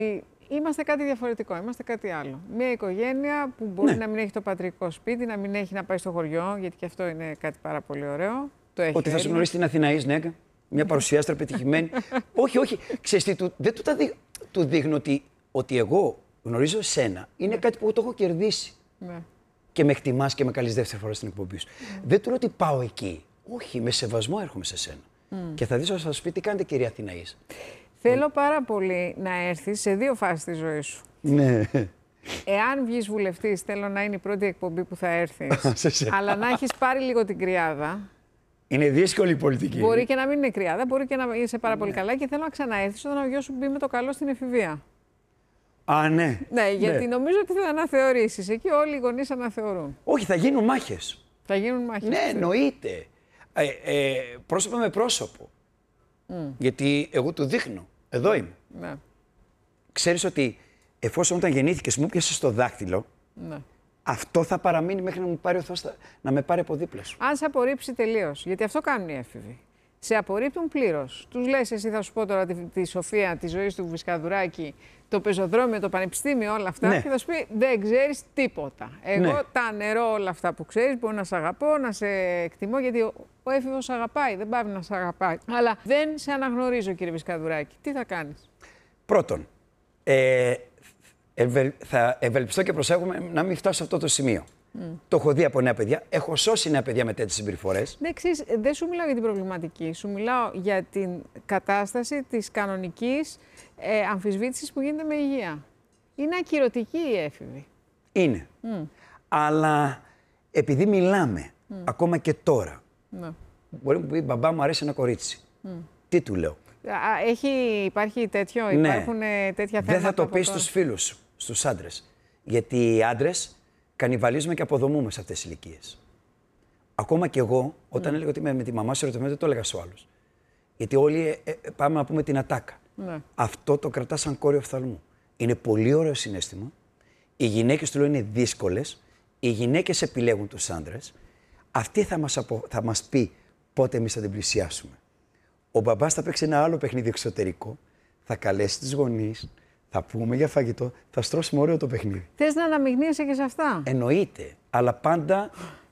Είμαστε κάτι διαφορετικό, είμαστε κάτι άλλο. Μια οικογένεια που μπορεί να μην έχει το πατρικό σπίτι, να μην έχει να πάει στο χωριό, γιατί και αυτό είναι κάτι πάρα πολύ ωραίο. Το έχει. Ότι θα σου γνωρίσει την Αθηναής, ναι, μια παρουσιάστρα πετυχημένη. Όχι, όχι. Ξέρεις τι, δεν του δείχνω ότι εγώ γνωρίζω εσένα. Είναι κάτι που το έχω κερδίσει. Ναι. Και με εκτιμάς και με καλείς δεύτερη φορά στην εκπομπή σου. Δεν του λέω ότι πάω εκεί. Όχι, με σεβασμό έρχομαι σε σένα. Και θα δεις όταν θα σου πει τι κάνετε, κυρία Αθηναής. Θέλω πάρα πολύ να έρθεις σε δύο φάσεις της ζωής σου. Ναι. Εάν βγεις βουλευτής, θέλω να είναι η πρώτη εκπομπή που θα έρθεις. Αλλά να έχεις πάρει λίγο την κρυάδα. Είναι δύσκολη η πολιτική. Μπορεί και να μην είναι κρυάδα, μπορεί και να είσαι πάρα πολύ καλά και θέλω να ξαναέρθεις όταν ο γιος σου μπει με το καλό στην εφηβεία. Α, ναι. Ναι, γιατί νομίζω ότι θα αναθεωρήσεις. Εκεί όλοι οι γονείς αναθεωρούν. Όχι, θα γίνουν μάχες. Θα γίνουν μάχες. Ναι, εννοείται. Πρόσωπο με πρόσωπο. Γιατί εγώ του δείχνω. Εδώ είμαι. Ναι. Ξέρεις ότι εφόσον όταν γεννήθηκες μου πιάσες το δάχτυλο, Ναι. αυτό θα παραμείνει μέχρι να μου πάρει ο Θεός, να με πάρει από δίπλα σου. Αν σε απορρίψει τελείως, γιατί αυτό κάνουν οι έφηβοι. Σε απορρίπτουν πλήρως. Τους λες, εσύ θα σου πω τώρα τη σοφία της ζωής του Βυσκαδουράκη, το πεζοδρόμιο, το πανεπιστήμιο, όλα αυτά. Ναι. Και θα σου πει, δεν ξέρεις τίποτα. Εγώ Ναι. τα νερώ όλα αυτά που ξέρεις, μπορώ να σε αγαπώ, να σε εκτιμώ, γιατί ο έφηβος αγαπάει, δεν πάει να σε αγαπάει. Αλλά δεν σε αναγνωρίζω, κύριε Βυσκαδουράκη. Τι θα κάνεις? Πρώτον, θα ευελπιστώ και προσέχουμε να μην φτάσω σε αυτό το σημείο. Το έχω δει από νέα παιδιά. Έχω σώσει νέα παιδιά με τέτοιες συμπεριφορές. Ναι, ξέρεις, δεν σου μιλάω για την προβληματική. Σου μιλάω για την κατάσταση της κανονικής αμφισβήτησης που γίνεται με υγεία. Είναι ακυρωτική η έφηβη. Είναι. Αλλά επειδή μιλάμε, ακόμα και τώρα, Ναι. μπορεί να μου πει μπαμπά μου αρέσει ένα κορίτσι. Τι του λέω? Υπάρχει τέτοιο, Ναι. υπάρχουν τέτοια θέματα? Δεν θα το από πεις τώρα? στους φίλους σου, στους άντρες. Γιατί οι άντρες κανιβαλίζουμε και αποδομούμε σε αυτές τις ηλικίες. Ακόμα και εγώ, όταν έλεγα ότι είμαι με τη μαμά σου ερωτημένο, δεν το έλεγα στους άλλους. Γιατί όλοι πάμε να πούμε την ατάκα. Ναι. Αυτό το κρατά σαν κόριο οφθαλμού. Είναι πολύ ωραίο συναίσθημα. Οι γυναίκες του λέω είναι δύσκολες. Οι γυναίκες επιλέγουν τους άντρες. Αυτή θα μας πει πότε εμείς θα την πλησιάσουμε. Ο μπαμπάς θα παίξει ένα άλλο παιχνίδι εξωτερικό. Θα καλέσει τους γονείς. Θα πούμε για φαγητό. Θα στρώσουμε ωραίο το παιχνίδι. Θες να αναμειγνύεσαι και σε αυτά? Εννοείται. Αλλά πάντα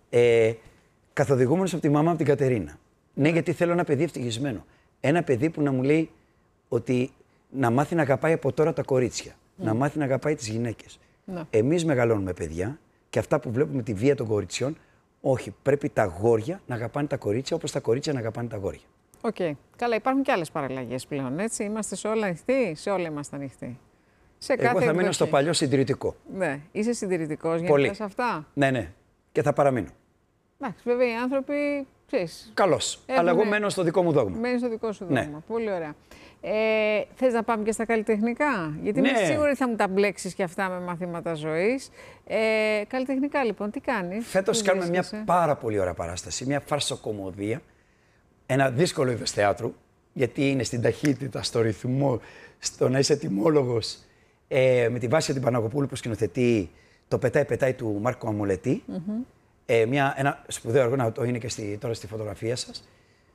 καθοδηγούμενος από τη μαμά, από την Κατερίνα. Ναι, γιατί θέλω ένα παιδί ευτυχισμένο. Ένα παιδί που να μου λέει ότι να μάθει να αγαπάει από τώρα τα κορίτσια. Να μάθει να αγαπάει τις γυναίκες. Ναι. Εμείς μεγαλώνουμε παιδιά και αυτά που βλέπουμε τη βία των κοριτσιών, όχι. Πρέπει τα αγόρια να αγαπάνε τα κορίτσια όπως τα κορίτσια να αγαπάνε τα αγόρια. Οκ. Καλά, υπάρχουν και άλλες παραλλαγές πλέον, έτσι. Είμαστε σε όλα ανοιχτοί, σε όλα είμαστε ανοιχτοί. Σε κάθε Εγώ θα μείνω εκδοχή. στο παλιό συντηρητικό. Ναι. Είσαι συντηρητικός για Πολύ. να λες αυτά? Ναι, ναι. Και θα παραμείνω. Εντάξει, βέβαια οι άνθρωποι, ξέρεις, Καλώς. Αλλά εγώ μένω στο δικό μου δόγμα. μένεις στο δικό σου Ναι. δόγμα. Πολύ ωραία. Θες να πάμε και στα καλλιτεχνικά? Γιατί Ναι. είμαι σίγουρη ότι θα μου τα μπλέξεις και αυτά με μαθήματα ζωής. Καλλιτεχνικά λοιπόν, τι κάνεις? Φέτος πού κάνουμε μια βρίσκεσαι? πάρα πολύ ωραία παράσταση, μια φαρσοκομωδία. Ένα δύσκολο είδος θεάτρου, γιατί είναι στην ταχύτητα, στο ρυθμό, στο να είσαι ετοιμόλογος. Με τη Βάσια την Παναγοπούλου που σκηνοθετεί το «Πετάει-πετάει» του Μάρκο Αμολετή. Ένα σπουδαίο έργο, να το είναι και τώρα στη φωτογραφία σας.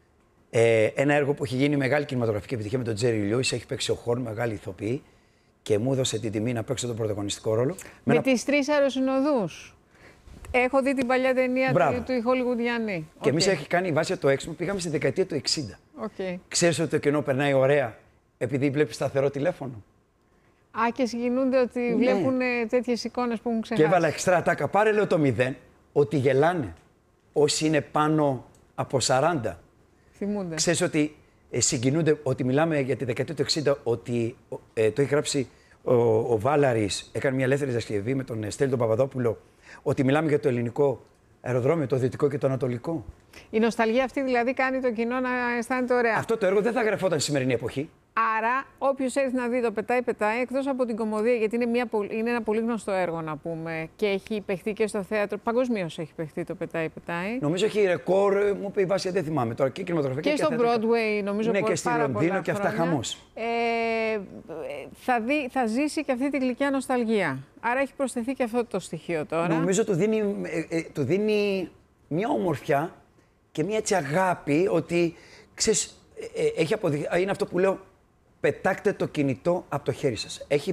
Ένα έργο που έχει γίνει μεγάλη κινηματογραφική επιτυχία με τον Τζέρι Λιούις, έχει παίξει ο Χόρν, μεγάλη ηθοποιή και μου έδωσε την τιμή να παίξω τον πρωταγωνιστικό ρόλο. Με τις τρεις αεροσυνοδούς. Έχω δει την παλιά ταινία του Χολιγουδιανή. Και εμείς έχει κάνει η Βάσια το έξυπνο, πήγαμε στη δεκαετία του 60. Okay. Ξέρεις ότι το κοινό περνάει ωραία επειδή βλέπει σταθερό τηλέφωνο. Α, και συγκινούνται ότι βλέπουν τέτοιες εικόνες που έχουν ξεχάσει. Και έβαλα εξτρά ατάκα. Πάρε, λέω, το 0, ότι γελάνε όσοι είναι πάνω από 40. Θυμούνται. Ξέρεις ότι συγκινούνται, ότι μιλάμε για τη δεκαετία του 60, ότι το έχει γράψει ο Βάλαρης, έκανε μια ελεύθερη διασκευή με τον Στέλιο τον Παπαδόπουλο, ότι μιλάμε για το ελληνικό αεροδρόμιο, το δυτικό και το ανατολικό. Η νοσταλγία αυτή δηλαδή κάνει το κοινό να αισθάνεται ωραία. Αυτό το έργο δεν θα γραφόταν στη σημερινή εποχή. Άρα, όποιος έρθει να δει το «Πετάει-πετάει», εκτός από την κωμωδία, γιατί είναι ένα πολύ γνωστό έργο να πούμε και έχει παιχτεί και στο θέατρο, παγκοσμίως έχει παιχτεί το «Πετάει-πετάει». Νομίζω έχει ρεκόρ, μου είπε η Βάσια, δεν θυμάμαι τώρα, και κινηματογραφικά και στο Broadway, νομίζω, ναι, και στη Λονδίνο και αυτά χαμός. Θα ζήσει και αυτή τη γλυκιά νοσταλγία. Άρα έχει προσθεθεί και αυτό το στοιχείο τώρα. Νομίζω του δίνει μια ομορφιά και μια έτσι αγάπη ότι, ξέρεις, έχει αποδειχθεί, είναι αυτό που λέω, πετάξτε το κινητό από το χέρι σας. Έχει